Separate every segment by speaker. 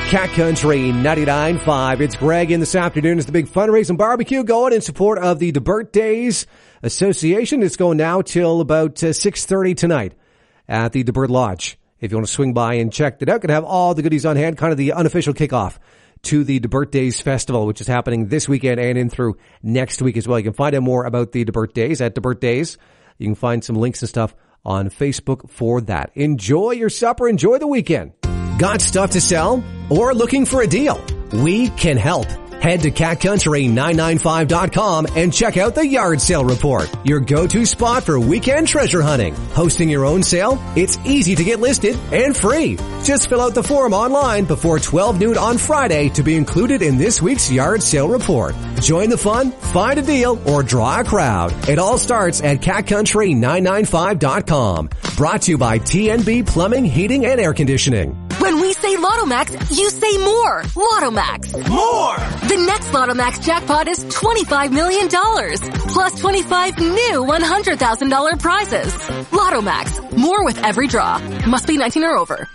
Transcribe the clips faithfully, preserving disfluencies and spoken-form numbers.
Speaker 1: Cat Country ninety-nine point five. It's Greg in this afternoon. It's the big fundraising barbecue going in support of the DeBert Days Association. It's going now till about uh, six thirty tonight at the DeBert Lodge. If you want to swing by and check it out, going to have all the goodies on hand, kind of the unofficial kickoff to the DeBert Days Festival, which is happening this weekend and in through next week as well. You can find out more about the DeBert Days at DeBert Days. You can find some links and stuff on Facebook for that. Enjoy your supper. Enjoy the weekend. Got stuff to sell or looking for a deal? We can help. Head to cat country nine nine five dot com and check out the Yard Sale Report, your go-to spot for weekend treasure hunting. Hosting your own sale? It's easy to get listed and free. Just fill out the form online before twelve noon on Friday to be included in this week's Yard Sale Report. Join the fun, find a deal, or draw a crowd. It all starts at cat country nine nine five dot com. Brought to you by T N B Plumbing, Heating, and Air Conditioning.
Speaker 2: When we say Lotto Max, you say more. Lotto Max.
Speaker 3: More!
Speaker 2: The next Lotto Max jackpot is twenty-five million dollars, plus twenty-five new one hundred thousand dollars prizes. Lotto Max. More with every draw. Must be nineteen or over.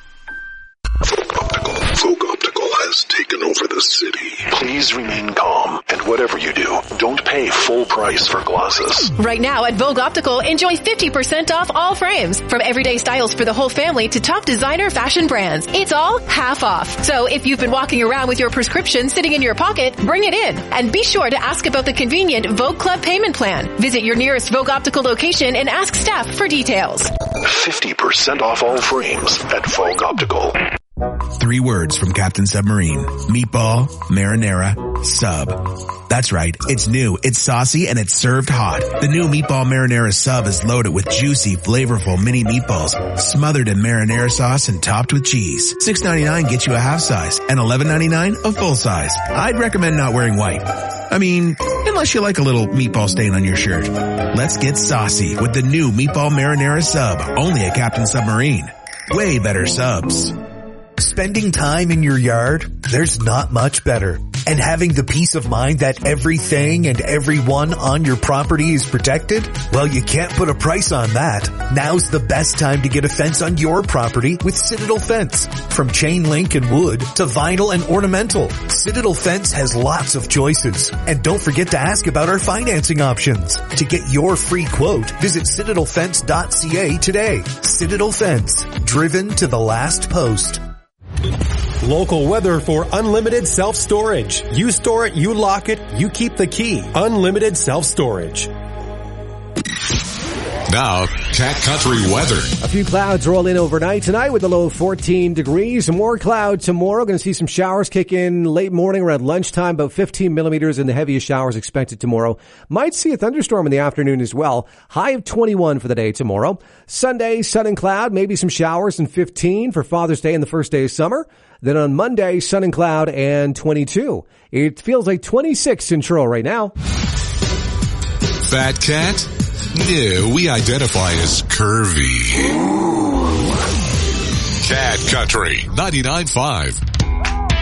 Speaker 4: Optical. Folk Optical has taken over the city. Please remain calm, and whatever you do, don't pay full price for glasses.
Speaker 5: Right now at Vogue Optical, enjoy fifty percent off all frames. From everyday styles for the whole family to top designer fashion brands. It's all half off. So if you've been walking around with your prescription sitting in your pocket, bring it in. And be sure to ask about the convenient Vogue Club payment plan. Visit your nearest Vogue Optical location and ask staff for details.
Speaker 4: fifty percent off all frames at Vogue Optical.
Speaker 6: Three words from Captain Submarine. Meatball, marinara, sub. That's right. It's new, it's saucy, and it's served hot. The new Meatball Marinara Sub is loaded with juicy, flavorful mini meatballs, smothered in marinara sauce and topped with cheese. six ninety-nine gets you a half size, and eleven ninety-nine a full size. I'd recommend not wearing white. I mean, unless you like a little meatball stain on your shirt. Let's get saucy with the new Meatball Marinara Sub, only at Captain Submarine. Way better subs.
Speaker 7: Spending time in your yard, there's not much better. And having the peace of mind that everything and everyone on your property is protected? Well, you can't put a price on that. Now's the best time to get a fence on your property with Citadel Fence. From chain link and wood to vinyl and ornamental, Citadel Fence has lots of choices. And don't forget to ask about our financing options. To get your free quote, visit citadel fence dot c a today. Citadel Fence, driven to the last post.
Speaker 8: Local weather for unlimited self-storage. You store it, you lock it, you keep the key. Unlimited self-storage.
Speaker 9: Now, Cat Country weather.
Speaker 1: A few clouds roll in overnight tonight with a low of fourteen degrees. More cloud tomorrow. Going to see some showers kick in late morning around lunchtime. About fifteen millimeters and the heaviest showers expected tomorrow. Might see a thunderstorm in the afternoon as well. High of twenty-one for the day tomorrow. Sunday, sun and cloud. Maybe some showers and fifteen for Father's Day and the first day of summer. Then on Monday, sun and cloud and twenty-two. It feels like twenty-six in Truro right now.
Speaker 9: Fat cat? No, we identify as curvy. Cat Country ninety-nine point five.